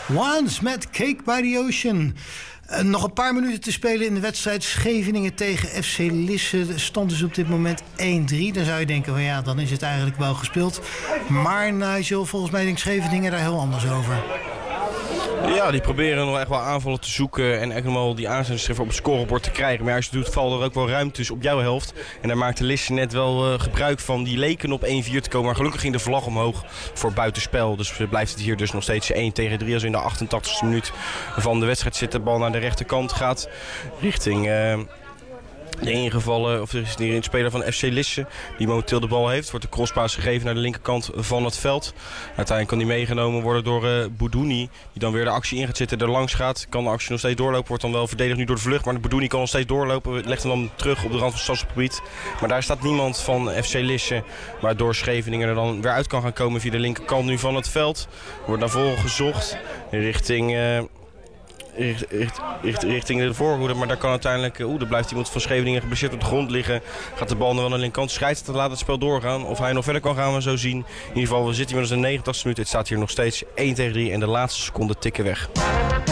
Once met Cake by the Ocean. Nog een paar minuten te spelen in de wedstrijd Scheveningen tegen FC Lisse. De stand is op dit moment 1-3. Dan zou je denken, van ja, dan is het eigenlijk wel gespeeld. Maar Nigel, volgens mij denkt Scheveningen daar heel anders over. Ja, die proberen nog echt wel aanvallen te zoeken en echt nog wel die aanzettingsschrift op het scorebord te krijgen. Maar als je het doet, valt er ook wel ruimtes op jouw helft. En daar maakte Lisse net wel gebruik van. Die leken op 1-4 te komen, maar gelukkig ging de vlag omhoog voor buitenspel. Dus blijft het hier dus nog steeds 1-3 als in de 88e minuut van de wedstrijd zit. De bal naar de rechterkant gaat richting... de ingevallen, of er is een speler van FC Lisse die momenteel de bal heeft. Wordt de crosspaas gegeven naar de linkerkant van het veld. Uiteindelijk kan die meegenomen worden door Boudouni. Die dan weer de actie in gaat zitten, er langs gaat. Kan de actie nog steeds doorlopen. Wordt dan wel verdedigd nu door de vlucht. Maar de Boudouni kan nog steeds doorlopen. Legt hem dan terug op de rand van het stadsgebied. Maar daar staat niemand van FC Lisse. Waardoor Scheveningen er dan weer uit kan gaan komen via de linkerkant nu van het veld. Wordt naar voren gezocht richting de voorhoede, maar daar kan uiteindelijk... er blijft iemand van Scheveningen geblesseerd op de grond liggen. Gaat de bal naar de linkerkant. Scheidsrechter laat het spel doorgaan. Of hij nog verder kan gaan, we zo zien. In ieder geval, we zitten inmiddels in de 89e minuut. Het staat hier nog steeds 1-3 en de laatste seconden tikken weg.